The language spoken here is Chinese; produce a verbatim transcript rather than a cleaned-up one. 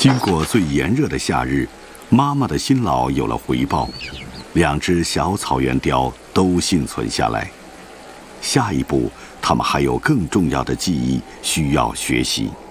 经过最炎热的夏日，妈妈的辛劳有了回报，两只小草原雕都幸存下来。下一步，它们还有更重要的记忆需要学习。